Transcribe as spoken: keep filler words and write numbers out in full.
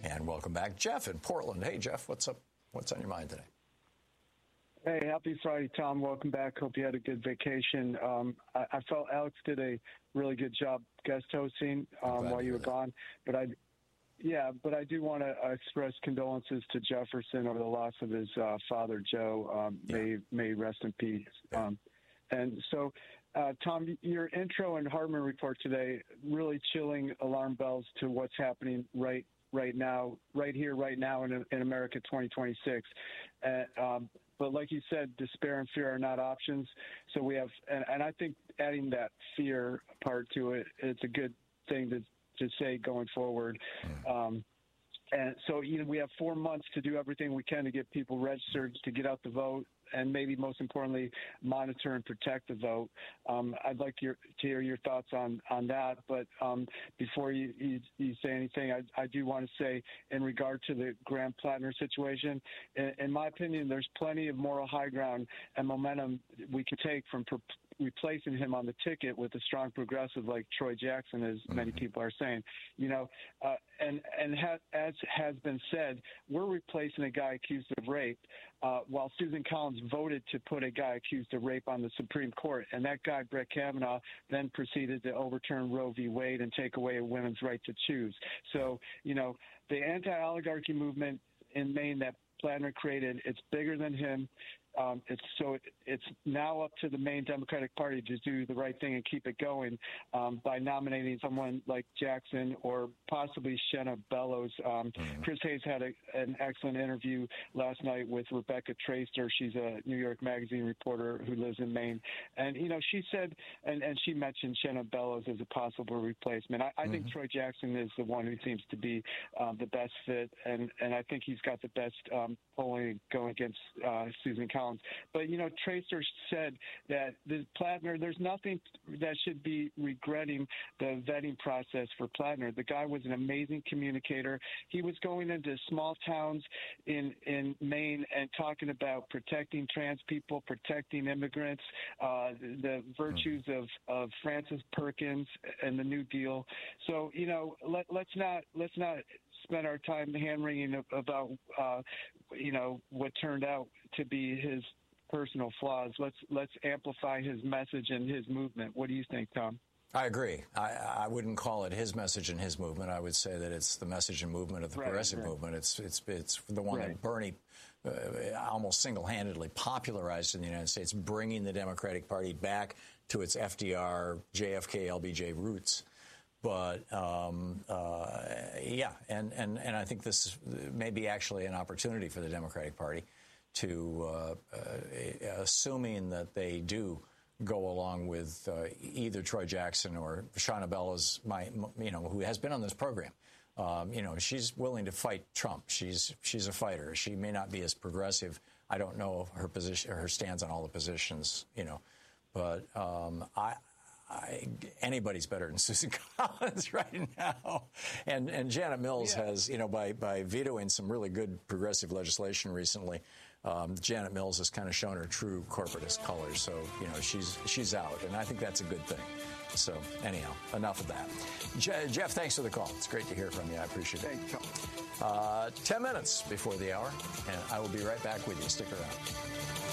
And welcome back, Jeff in Portland. Hey, Jeff, what's up? What's on your mind today? Hey, happy Friday, Tom. Welcome back. Hope you had a good vacation. Um, I, I felt Alex did a really good job guest hosting um, while you were that. gone. But I, yeah, but I do want to uh, express condolences to Jefferson over the loss of his uh, father, Joe. Um, yeah. May may rest in peace. Yeah. Um, and so, uh, Tom, your intro and Hartmann report today really chilling alarm bells to what's happening right right now, right here, right now in in America twenty twenty-six. Uh, um, But like you said, despair and fear are not options. So we have, and, and I think adding that fear part to it, it's a good thing to, to say going forward. Um, and so, you know, we have four months to do everything we can to get people registered, to get out the vote, and maybe most importantly, monitor and protect the vote. Um, I'd like your, to hear your thoughts on, on that. But um, before you, you, you say anything, I, I do want to say in regard to the Graham Plattner situation, in, in my opinion, there's plenty of moral high ground and momentum we can take from per- replacing him on the ticket with a strong progressive like Troy Jackson, as many people are saying. You know, uh, and and ha- as has been said, we're replacing a guy accused of rape, uh, while Susan Collins voted to put a guy accused of rape on the Supreme Court, and that guy Brett Kavanaugh then proceeded to overturn Roe v. Wade and take away a women's right to choose. So, you know, the anti-oligarchy movement in Maine that Plattner created, it's bigger than him. Um, it's so it, it's now up to the Maine Democratic Party to do the right thing and keep it going um, by nominating someone like Jackson or possibly Shenna Bellows. Um, mm-hmm. Chris Hayes had a, an excellent interview last night with Rebecca Traister. She's a New York Magazine reporter who lives in Maine. And, you know, she said, and, and she mentioned Shenna Bellows as a possible replacement. I, I mm-hmm. think Troy Jackson is the one who seems to be um, the best fit, and, and I think he's got the best um, polling going against uh, Susan Collins. But, you know, Tracer said that the Plattner, there's nothing that should be regretting the vetting process for Plattner. The guy was an amazing communicator. He was going into small towns in, in Maine and talking about protecting trans people, protecting immigrants, uh, the virtues of, of Francis Perkins and the New Deal. So, you know, let, let's not let's not spend our time hand-wringing about, uh, you know, what turned out to be his personal flaws. Let's let's amplify his message and his movement. What do you think, Tom? I agree. I, I wouldn't call it his message and his movement. I would say that it's the message and movement of the right, progressive right. movement. It's it's it's the one right. that Bernie uh, almost single-handedly popularized in the United States, bringing the Democratic Party back to its F D R, J F K, L B J roots. But, um, uh, yeah, and, and, and I think this may be actually an opportunity for the Democratic Party to, uh, uh, assuming that they do go along with uh, either Troy Jackson or Shenna Bellows, my, you know, who has been on this program. Um, you know, she's willing to fight Trump. She's she's a fighter. She may not be as progressive. I don't know her position, her stance on all the positions, you know, but um, I. I, anybody's better than Susan Collins right now. And and Janet Mills yeah. has, you know, by, by vetoing some really good progressive legislation recently, um, Janet Mills has kind of shown her true corporatist colors. So, you know, she's she's out, and I think that's a good thing. So, anyhow, enough of that. Je- Jeff, thanks for the call. It's great to hear from you. I appreciate it. Uh, ten minutes before the hour, and I will be right back with you. Stick around.